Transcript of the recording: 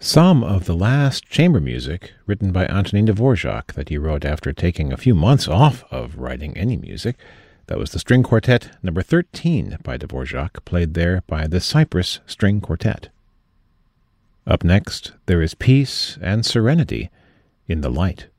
Some of the last chamber music written by Antonin Dvorak that he wrote after taking a few months off of writing any music. That was the String Quartet number 13 by Dvorak, played there by the Cyprus String Quartet. Up next, there is Peace and Serenity in the Light.